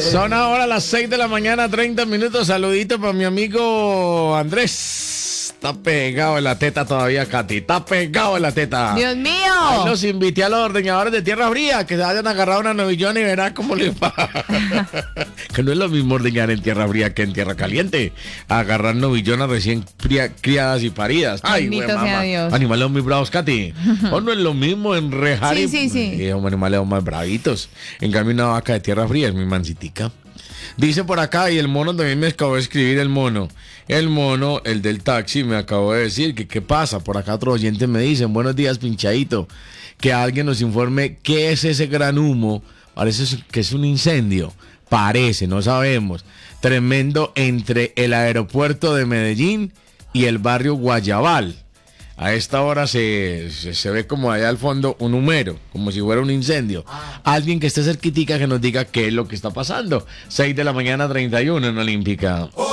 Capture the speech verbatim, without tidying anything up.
Son ahora las seis de la mañana, treinta minutos. Saludito para mi amigo Andrés. Está pegado en la teta todavía, Katy. Está pegado en la teta. ¡Dios mío! Ahí los invité a los ordeñadores de tierra fría que se hayan agarrado una novillona y verán cómo les va. Que no es lo mismo ordeñar en tierra fría que en tierra caliente. Agarrar novillonas recién cria- criadas y paridas. Ay, güey, Bendito sea mamá. Dios. Animales muy bravos, Katy. O no es lo mismo enrejar Sí, y... sí, sí. y son animales más bravitos. En cambio, una vaca de tierra fría es muy mansitica. Dice por acá, y el mono también me acabó de escribir el mono. El mono, el del taxi, me acabó de decir que qué pasa. Por acá otros oyentes me dicen, buenos días, pinchadito. Que alguien nos informe qué es ese gran humo. Parece que es un incendio. Parece, no sabemos. Tremendo entre el aeropuerto de Medellín y el barrio Guayabal. A esta hora se, se, se ve como allá al fondo un humero, como si fuera un incendio. Alguien que esté cerquitica que nos diga qué es lo que está pasando. seis de la mañana, treinta y uno en Olímpica.